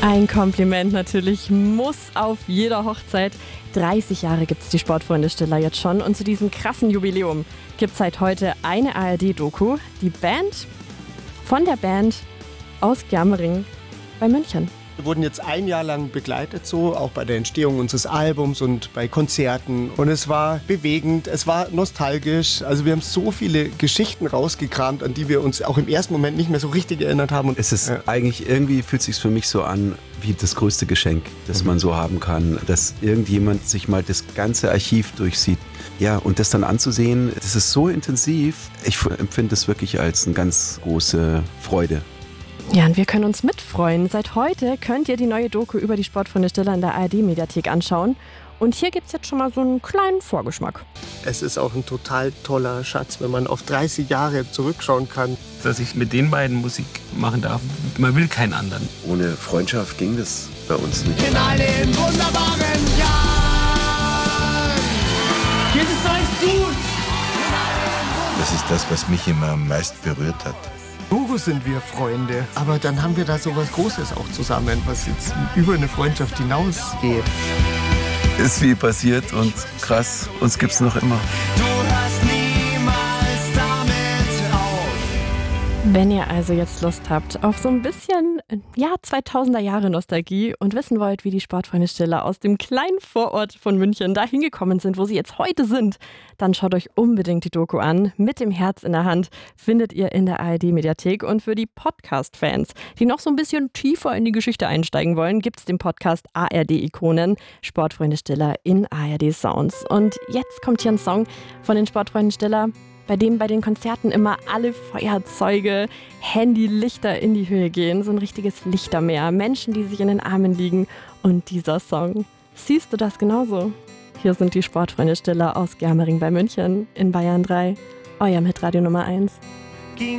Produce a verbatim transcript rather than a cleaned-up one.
Ein Kompliment natürlich muss auf jeder Hochzeit. dreißig Jahre gibt es die Sportfreunde Stiller jetzt schon und zu diesem krassen Jubiläum gibt es seit heute eine A R D-Doku. Die Band von der Band aus Germering bei München. Wir wurden jetzt ein Jahr lang begleitet, so auch bei der Entstehung unseres Albums und bei Konzerten. Und es war bewegend, es war nostalgisch. Also wir haben so viele Geschichten rausgekramt, an die wir uns auch im ersten Moment nicht mehr so richtig erinnert haben. Und es ist ja. eigentlich, irgendwie fühlt es sich für mich so an wie das größte Geschenk, das mhm. man so haben kann. Dass irgendjemand sich mal das ganze Archiv durchsieht. Ja, und das dann anzusehen, das ist so intensiv. Ich empfinde es wirklich als eine ganz große Freude. Ja, und wir können uns mitfreuen. Seit heute könnt ihr die neue Doku über die Sportfreunde Stiller in der A R D-Mediathek anschauen. Und hier gibt es jetzt schon mal so einen kleinen Vorgeschmack. Es ist auch ein total toller Schatz, wenn man auf dreißig Jahre zurückschauen kann. Dass ich mit den beiden Musik machen darf. Man will keinen anderen. Ohne Freundschaft ging das bei uns nicht. In all den wunderbaren Jahren geht es euch gut. Das ist das, was mich immer am meisten berührt hat. Doku sind wir Freunde, aber dann haben wir da so was Großes auch zusammen, was jetzt über eine Freundschaft hinausgeht. Ist viel passiert und krass, uns gibt's noch immer. Du hörst niemals damit auf. Wenn ihr also jetzt Lust habt auf so ein bisschen ja, zweitausender Jahre Nostalgie und wissen wollt, wie die Sportfreunde Stiller aus dem kleinen Vorort von München da hingekommen sind, wo sie jetzt heute sind, dann schaut euch unbedingt die Doku an. Mit dem Herz in der Hand findet ihr in der A R D-Mediathek. Und für die Podcast-Fans, die noch so ein bisschen tiefer in die Geschichte einsteigen wollen, gibt es den Podcast A R D-Ikonen Sportfreunde Stiller in A R D Sounds. Und jetzt kommt hier ein Song von den Sportfreunden Stiller, bei dem bei den Konzerten immer alle Feuerzeuge, Handylichter in die Höhe gehen. So ein richtiges Lichtermeer. Menschen, die sich in den Armen liegen. Und dieser Song. Siehst du das genauso? Hier sind die Sportfreunde Stiller aus Germering bei München in Bayern drei. Euer Hitradio Nummer eins.